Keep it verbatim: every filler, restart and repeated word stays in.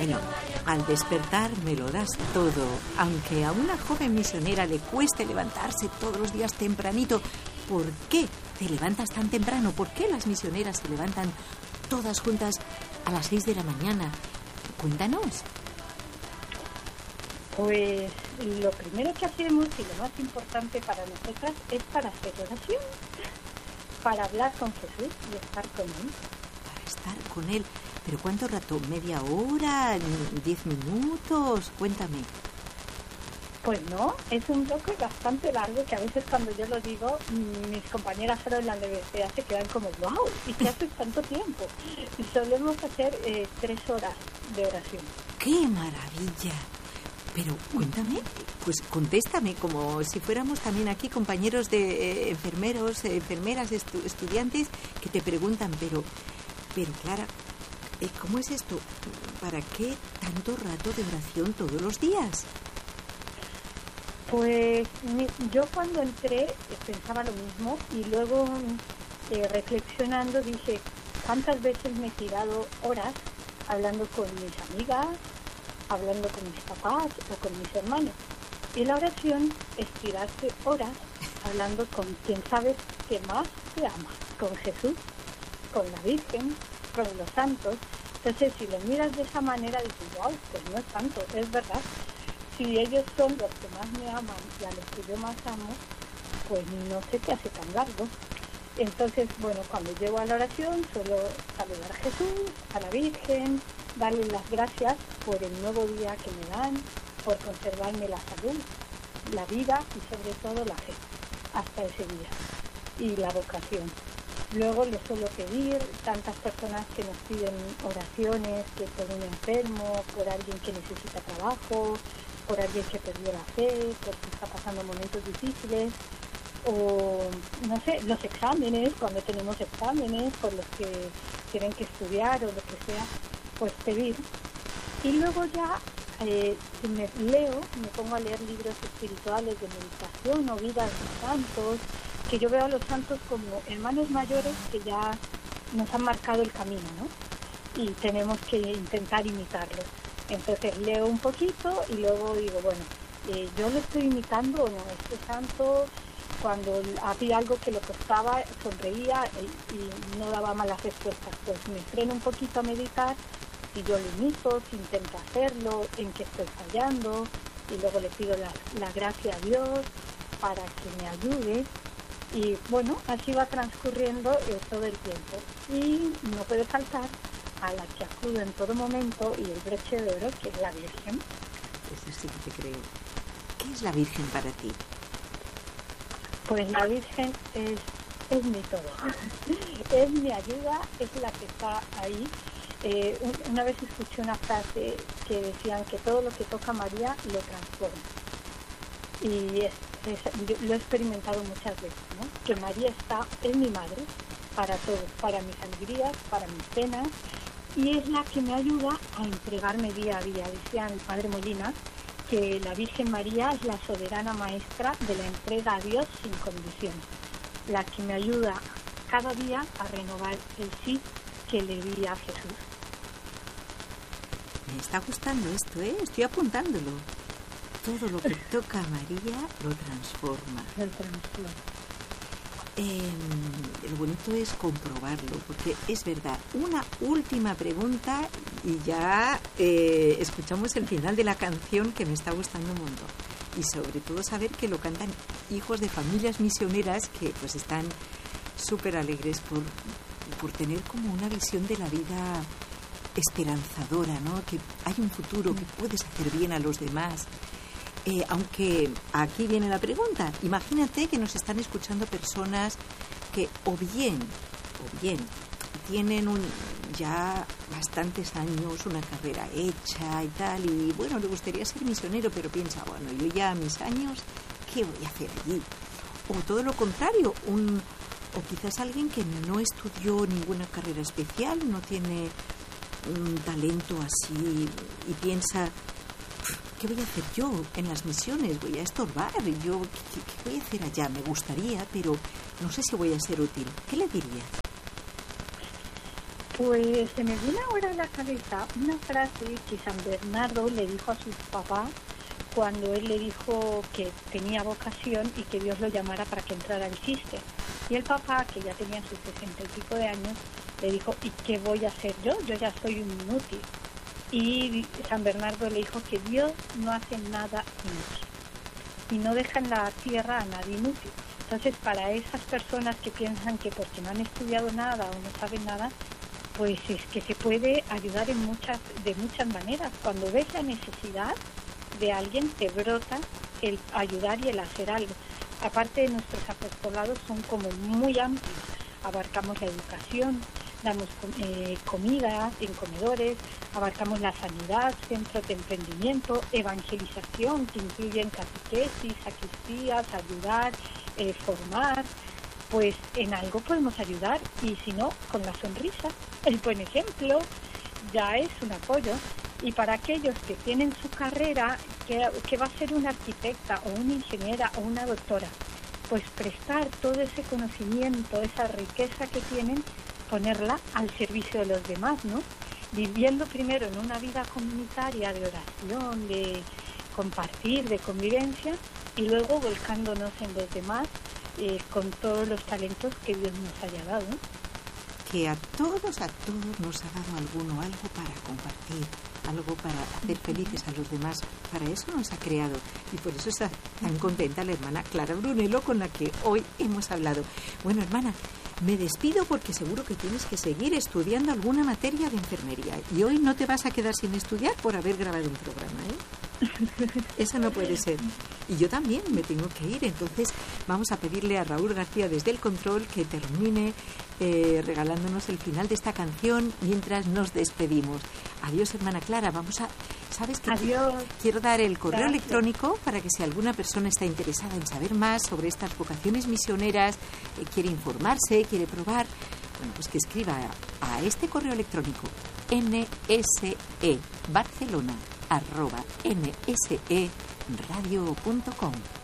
Bueno, al despertar me lo das todo. Aunque a una joven misionera le cueste levantarse todos los días tempranito, ¿por qué te levantas tan temprano? ¿Por qué las misioneras se levantan todas juntas a las seis de la mañana? Cuéntanos. Pues lo primero que hacemos y lo más importante para nosotras es para hacer oración, para hablar con Jesús y estar con Él. Para estar con Él. ¿Pero cuánto rato? ¿Media hora? ¿Diez minutos? Cuéntame. Pues no, es un bloque bastante largo que a veces cuando yo lo digo, mis compañeras ahora en la universidad se quedan como, wow, ¿y qué haces tanto tiempo? Y solemos hacer eh, tres horas de oración. ¡Qué maravilla! Pero cuéntame, pues contéstame, como si fuéramos también aquí compañeros de eh, enfermeros, eh, enfermeras, estu- estudiantes que te preguntan, pero, pero Clara, eh, ¿cómo es esto? ¿Para qué tanto rato de oración todos los días? Pues mi, yo cuando entré eh, pensaba lo mismo y luego eh, reflexionando dije, ¿cuántas veces me he tirado horas hablando con mis amigas, hablando con mis papás o con mis hermanos? Y la oración es tirarse horas hablando con quien sabes que más te ama, con Jesús, con la Virgen, con los santos. Entonces, si lo miras de esa manera, dices, wow, pues no es tanto, es verdad. Si ellos son los que más me aman y a los que yo más amo, pues no sé qué hace tan largo. Entonces, bueno, cuando llego a la oración suelo saludar a Jesús, a la Virgen, darle las gracias por el nuevo día que me dan, por conservarme la salud, la vida y sobre todo la fe, hasta ese día, y la vocación. Luego les suelo pedir, tantas personas que nos piden oraciones, que por un enfermo, por alguien que necesita trabajo, por alguien que perdió la fe, porque está pasando momentos difíciles, o no sé, los exámenes, cuando tenemos exámenes, por los que tienen que estudiar o lo que sea, pues pedir. Y luego ya eh, si me leo, me pongo a leer libros espirituales de meditación o vidas de santos, que yo veo a los santos como hermanos mayores que ya nos han marcado el camino, ¿no? Y tenemos que intentar imitarlos. Entonces leo un poquito y luego digo, bueno, eh, yo lo estoy imitando o no, este santo cuando había algo que le costaba sonreía y, y no daba malas respuestas, pues me freno un poquito a meditar y yo lo imito, si intento hacerlo, en qué estoy fallando y luego le pido la, la gracia a Dios para que me ayude y bueno, así va transcurriendo eh, todo el tiempo y no puede faltar a la que acudo en todo momento y el broche de oro, que es la Virgen. Eso sí que te creo. ¿Qué es la Virgen para ti? Pues la Virgen es, es mi todo. Es mi ayuda, es la que está ahí. Eh, una vez escuché una frase que decían que todo lo que toca María lo transforma. Y es, es, yo lo he experimentado muchas veces, ¿no? Que María está, es mi madre para todo, para mis alegrías, para mis penas, y es la que me ayuda a entregarme día a día. Decía el padre Molina que la Virgen María es la soberana maestra de la entrega a Dios sin condiciones, la que me ayuda cada día a renovar el sí que le di a Jesús. Me está gustando esto, ¿eh? Estoy apuntándolo. Todo lo que toca a María lo transforma. El transforma. Eh, lo bonito es comprobarlo, porque es verdad. Una última pregunta y ya eh, escuchamos el final de la canción, que me está gustando un montón. Y sobre todo saber que lo cantan hijos de familias misioneras que pues están súper alegres por, por tener como una visión de la vida esperanzadora, ¿no? Que hay un futuro, que puedes hacer bien a los demás. Eh, aunque aquí viene la pregunta, imagínate que nos están escuchando personas que o bien, o bien tienen un, ya bastantes años, una carrera hecha y tal, y bueno, le gustaría ser misionero, pero piensa, bueno, yo ya a mis años, ¿qué voy a hacer allí? O todo lo contrario, un, o quizás alguien que no estudió ninguna carrera especial, no tiene un talento así y piensa, ¿qué voy a hacer yo en las misiones? Voy a estorbar. Yo, ¿qué, qué voy a hacer allá? Me gustaría, pero no sé si voy a ser útil. ¿Qué le dirías? Pues se me viene ahora a la cabeza una frase que San Bernardo le dijo a su papá cuando él le dijo que tenía vocación y que Dios lo llamara para que entrara al Cister. Y el papá, que ya tenía sus sesenta y pico de años, le dijo, ¿y qué voy a hacer yo? Yo ya soy un inútil. Y San Bernardo le dijo que Dios no hace nada inútil y no deja en la tierra a nadie inútil. Entonces, para esas personas que piensan que porque no han estudiado nada o no saben nada, pues es que se puede ayudar en muchas, de muchas maneras. Cuando ves la necesidad de alguien, te brota el ayudar y el hacer algo. Aparte, nuestros apostolados son como muy amplios. Abarcamos la educación, damos eh, comida en comedores, abarcamos la sanidad, centros de emprendimiento, evangelización, que incluyen catequesis, sacristías, ayudar, eh, formar. Pues en algo podemos ayudar, y si no, con la sonrisa, el buen ejemplo, ya es un apoyo. Y para aquellos que tienen su carrera, que, que va a ser una arquitecta o una ingeniera o una doctora, pues prestar todo ese conocimiento, esa riqueza que tienen, ponerla al servicio de los demás, ¿no? Viviendo primero en una vida comunitaria de oración, de compartir, de convivencia, y luego volcándonos en los demás eh, con todos los talentos que Dios nos haya dado. Que a todos, a todos nos ha dado alguno, algo para compartir, algo para hacer felices a los demás. Para eso nos ha creado, y por eso está tan contenta la hermana Clara Brunello, con la que hoy hemos hablado. Bueno, hermana, me despido porque seguro que tienes que seguir estudiando alguna materia de enfermería, y hoy no te vas a quedar sin estudiar por haber grabado un programa, ¿eh? Eso no puede ser. Y yo también me tengo que ir, entonces vamos a pedirle a Raúl García desde el control que termine eh, regalándonos el final de esta canción mientras nos despedimos. Adiós, hermana Clara. Vamos a... ¿Sabes qué? Adiós. Quiero dar el correo Gracias. electrónico para que si alguna persona está interesada en saber más sobre estas vocaciones misioneras, eh, quiere informarse, quiere probar, bueno, pues que escriba a, a este correo electrónico nsebarcelona arroba nseradio punto com.